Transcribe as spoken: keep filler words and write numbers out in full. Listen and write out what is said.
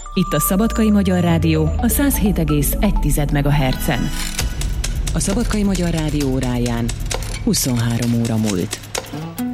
Itt a Szabadkai Magyar Rádió a száz hét egész egy megahertzen. A Szabadkai Magyar Rádió óráján huszonhárom óra múlt.